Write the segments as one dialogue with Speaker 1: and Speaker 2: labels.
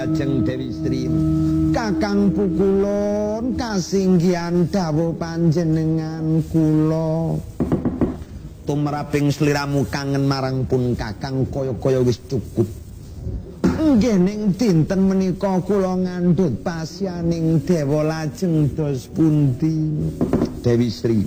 Speaker 1: lajeng Dewi Sri Kakang Pukulun kasinggihan dawuh panjenengan kula tumraping sliramu kangen marang pun Kakang kaya-kaya wis cukup. Nggih ning dinten menika kula ngandhut pasyaning dewa lajeng dos pundi Dewi Sri.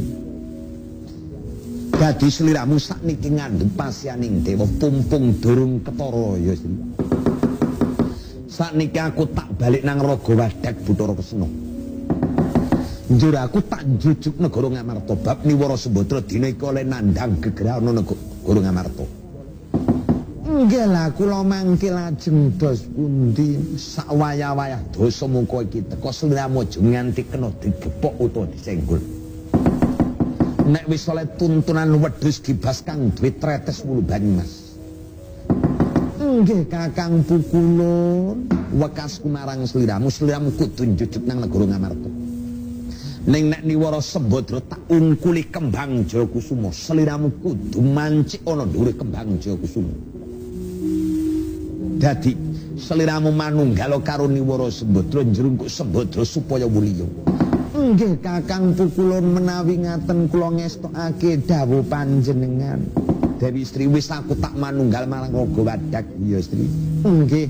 Speaker 1: Dadi sliramu sakniki ngandhut pasyaning dewa pumpung durung ketara ya Sri. Sakniki aku tak balik nang Ragawadak Bathara Kesena. Njur aku tak njujuk negara Ngamarta bab Niwara Sembadra dina iki oleh nandhang gegerah ana negara Ngamarta. Nggih lah kula mangke lajeng dos pundi sak wayah-wayah dosa mungko iki teka sliramu aja nganti kena digepok utawa disenggol. Nek wis oleh tuntunan wedhus gibas kang duwe tretes wulu Banyumas. Nggih Kakang Pukulun, wekasku marang sliramu kudu njujuk nang negara Ngamarta. Ning nek Niwara Sembadra tak ungkuli kembang Jayakusuma, sliramu kudu mancik ana dhuwure kembang Jayakusuma. Dadi sliramu manunggal karo Niwara Sembadra njrungkuk Sembadra supaya mulya. Nggih Kakang Pukulun menawi ngaten kula ngestokake dawuh panjenengan. Dewi Sri wis aku tak manunggal marang Ragawadak ya Sri. Nggih.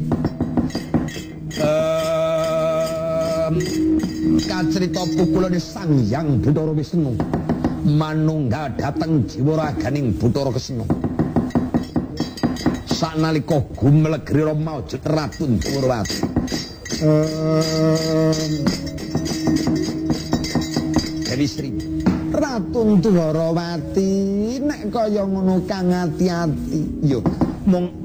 Speaker 1: Kacerita Pukulun Sang Hyang Bathara Wisnu manunggal dhateng jiwa raganing Bathara Kesena. Sanalika gumlegrira maujud Ratu Dwarawati. Dewi Sri Ratu Dwarawati nek kaya ngono kang ati-ati yo mung